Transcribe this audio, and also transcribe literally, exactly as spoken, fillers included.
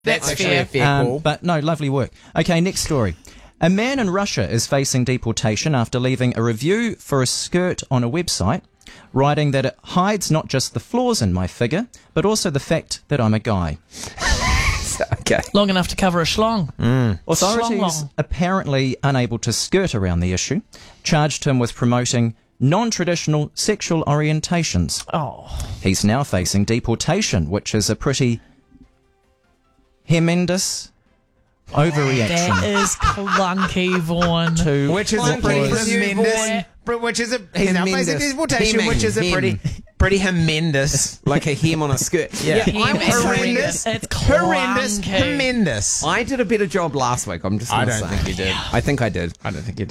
That's actually fair. a fair Um, call. but no, lovely work. Okay, next story. A man in Russia is facing deportation after leaving a review for a skirt on a website, writing that it hides not just the flaws in my figure, but also the fact that I'm a guy. Okay. Long enough to cover a schlong. Authorities, Schlong-long. apparently unable to skirt around the issue, charged him with promoting non-traditional sexual orientations. Oh, He's now facing deportation, which is a pretty horrendous overreaction that is clunky, Vaughan. to Which is a Clunky pretty review, tremendous. boy. Br- Which is a he's now facing Tremendous. deportation, Hemming, which is a hem. pretty pretty horrendous. Like a hem on a skirt. Yeah, Yeah, I'm it's horrendous, it's horrendous, clunky. horrendous. I did a better job last week. I'm just. I Gonna don't say. think you did. I think I did. I don't think you did.